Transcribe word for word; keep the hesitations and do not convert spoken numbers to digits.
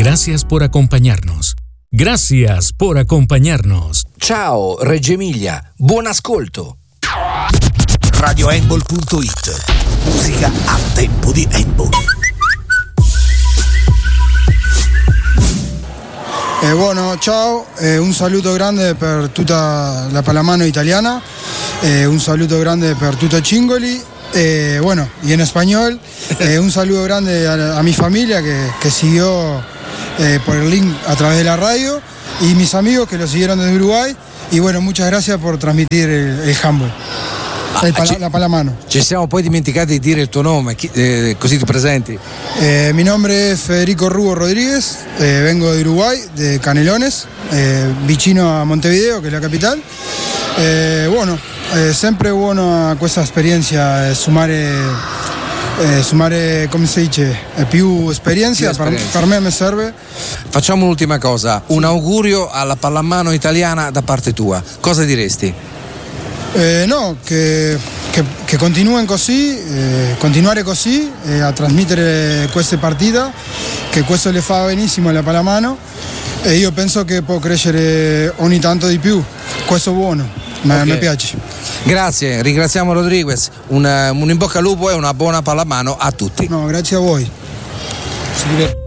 Gracias por acompañarnos. Gracias por acompañarnos. Ciao Reggio Emilia, buon ascolto. radio handball punto it. Musica a tempo di handball. Eh, bueno, ciao, eh, un saluto grande per tutta la pallamano italiana, eh, un saluto grande per tutto Cingoli, eh, bueno, y en español, eh, un saludo grande a, a mi familia que, que siguió eh, por el link a través de la radio y mis amigos que lo siguieron desde Uruguay, y bueno, muchas gracias por transmitir el, el handball. Ah, il pala, ci, la pallamano. Ci siamo poi dimenticati di dire il tuo nome, chi, eh, così ti presenti. Eh, mi nombre es Federico Rubo Rodríguez, eh, vengo de Uruguay, de Canelones, eh, vicino a Montevideo, che è la capitale. Eh, bueno, eh, sempre buona questa esperienza, eh, sumare, eh, sumare, come si dice, eh, più esperienza, Più esperienza. Per, per me mi serve. Facciamo un'ultima cosa, un augurio alla pallamano italiana da parte tua. Cosa diresti? Eh, no, che, che, che continuen così, eh, continuare così eh, a trasmettere queste partite, che questo le fa benissimo alla pallamano, e io penso che può crescere ogni tanto di più. Questo è buono, ma Okay. mi piace. Grazie, ringraziamo Rodriguez, un, un in bocca al lupo e una buona pallamano a tutti. No, grazie a voi.